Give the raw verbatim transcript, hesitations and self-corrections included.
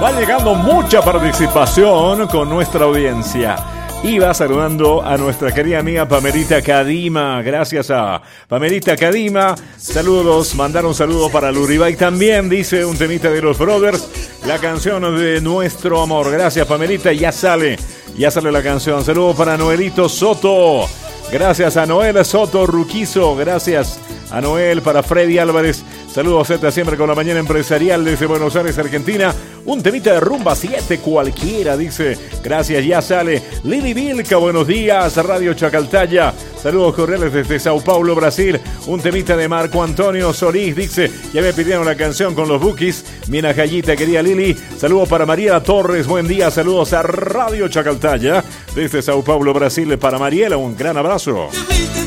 Va llegando mucha participación con nuestra audiencia. Y va saludando a nuestra querida amiga Pamelita Cadima. Gracias a Pamelita Cadima. Saludos, mandar un saludo para Luribay también. Dice un temita de los Brothers, la canción de Nuestro Amor. Gracias, Pamelita. Ya sale, ya sale la canción. Saludos para Noelito Soto. Gracias a Noel Soto Ruquizo. Gracias a Noel, para Freddy Álvarez. Saludos, Z, siempre con la mañana empresarial desde Buenos Aires, Argentina. Un temita de rumba siete cualquiera, dice. Gracias, ya sale. Lili Vilca, buenos días. Radio Chacaltaya. Saludos cordiales desde Sao Paulo, Brasil. Un temita de Marco Antonio Solís, dice. Ya me pidieron la canción con los Bukis. Mina Jallita, querida Lili. Saludos para Mariela Torres, buen día. Saludos a Radio Chacaltaya desde Sao Paulo, Brasil. Para Mariela, un gran abrazo.